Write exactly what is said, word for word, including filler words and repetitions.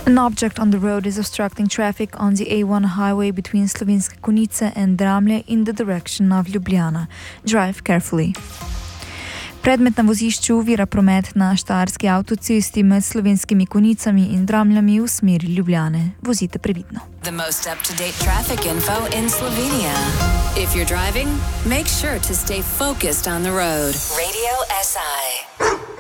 An object on the road is obstructing traffic on the A one highway between Slovenske Konjice and Dramlje in the direction of Ljubljana. Drive carefully. Predmet na vozišču ovira promet na štajerski avtocesti med Slovenskimi Konjicami in Dramljami v smeri Ljubljane. Vozite previdno. The most up-to-date traffic info in Slovenia. If you're driving, make sure to stay focused on the road. Radio S I.